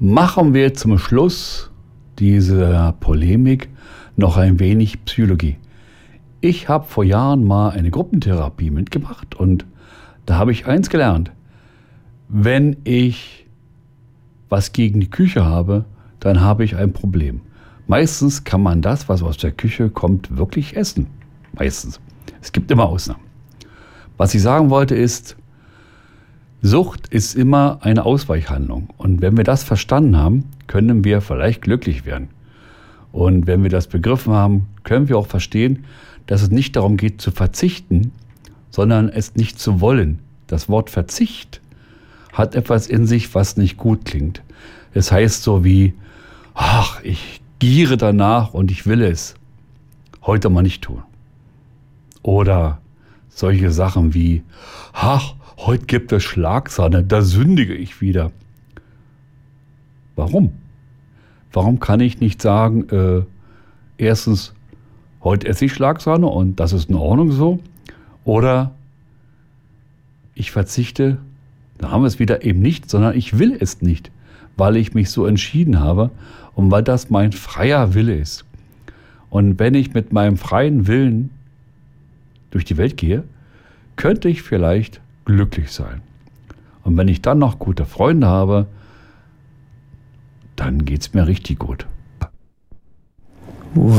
Machen wir zum Schluss dieser Polemik noch ein wenig Psychologie. Ich habe vor Jahren mal eine Gruppentherapie mitgemacht und da habe ich eins gelernt. Wenn ich was gegen die Küche habe, dann habe ich ein Problem. Meistens kann man das, was aus der Küche kommt, wirklich essen. Meistens. Es gibt immer Ausnahmen. Was ich sagen wollte ist, Sucht ist immer eine Ausweichhandlung. Und wenn wir das verstanden haben, können wir vielleicht glücklich werden. Und wenn wir das begriffen haben, können wir auch verstehen, dass es nicht darum geht zu verzichten, sondern es nicht zu wollen. Das Wort Verzicht hat etwas in sich, was nicht gut klingt. Es heißt so wie, ach, ich giere danach und ich will es heute mal nicht tun. Oder solche Sachen wie, ach, heute gibt es Schlagsahne, da sündige ich wieder. Warum? Warum kann ich nicht sagen, erstens, heute esse ich Schlagsahne und das ist in Ordnung so? Oder ich verzichte, da haben wir es wieder eben nicht, sondern ich will es nicht, weil ich mich so entschieden habe und weil das mein freier Wille ist. Und wenn ich mit meinem freien Willen durch die Welt gehe, könnte ich vielleicht glücklich sein. Und wenn ich dann noch gute Freunde habe, dann geht es mir richtig gut.